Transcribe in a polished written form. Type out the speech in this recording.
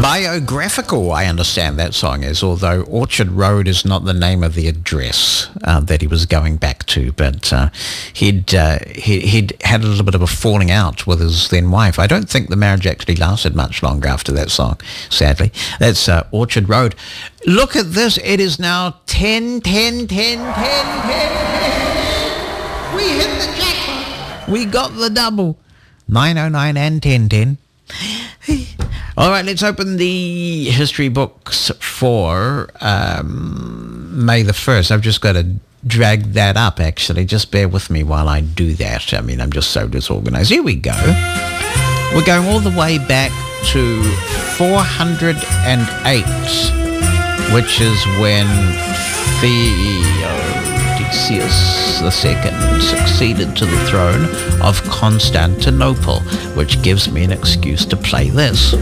biographical, I understand that song is, although Orchard Road is not the name of the address that he was going back to, but he'd had a little bit of a falling out with his then wife. I don't think the marriage actually lasted much longer after that song, sadly. That's Orchard Road. Look at this. It is now 10. We hit the jackpot. We got the double. 909 and 1010. All right, let's open the history books for May the 1st. I've just got to drag that up, actually. Just bear with me while I do that. I mean, I'm just so disorganized. Here we go. We're going all the way back to 408, which is when Theodosius II succeeded to the throne of Constantinople, which gives me an excuse to play this.